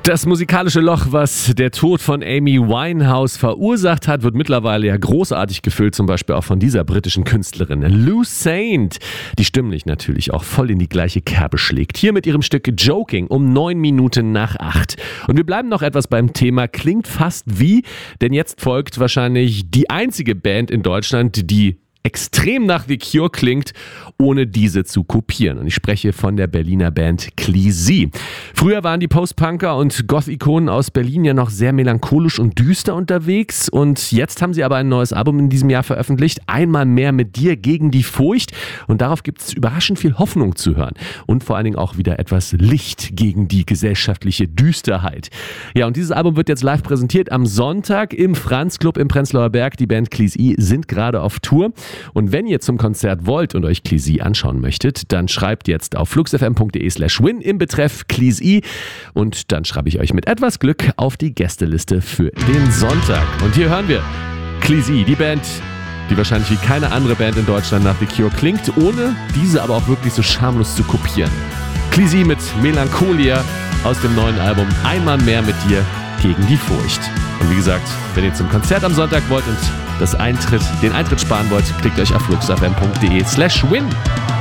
Das musikalische Loch, was der Tod von Amy Winehouse verursacht hat, wird mittlerweile ja großartig gefüllt, zum Beispiel auch von dieser britischen Künstlerin Lou Saint, die stimmlich natürlich auch voll in die gleiche Kerbe schlägt. Hier mit ihrem Stück Joking um 9 Minuten nach 8. Und wir bleiben noch etwas beim Thema, klingt fast wie, denn jetzt folgt wahrscheinlich die einzige Band in Deutschland, die extrem nach The Cure klingt, ohne diese zu kopieren. Und ich spreche von der Berliner Band Cleezy. Früher waren die Post-Punker und Goth-Ikonen aus Berlin ja noch sehr melancholisch und düster unterwegs. Und jetzt haben sie aber ein neues Album in diesem Jahr veröffentlicht. Einmal mehr mit dir gegen die Furcht. Und darauf gibt es überraschend viel Hoffnung zu hören. Und vor allen Dingen auch wieder etwas Licht gegen die gesellschaftliche Düsterheit. Ja, und dieses Album wird jetzt live präsentiert am Sonntag im Franz Club im Prenzlauer Berg. Die Band Cleezy sind gerade auf Tour. Und wenn ihr zum Konzert wollt und euch Cleezy anschauen möchtet, dann schreibt jetzt auf fluxfm.de/win im Betreff Cleezy und dann schreibe ich euch mit etwas Glück auf die Gästeliste für den Sonntag. Und hier hören wir Cleezy, die Band, die wahrscheinlich wie keine andere Band in Deutschland nach The Cure klingt, ohne diese aber auch wirklich so schamlos zu kopieren. Cleezy mit Melancholia aus dem neuen Album Einmal mehr mit dir gegen die Furcht. Und wie gesagt, wenn ihr zum Konzert am Sonntag wollt und den Eintritt sparen wollt, klickt euch auf fluxfm.de/win.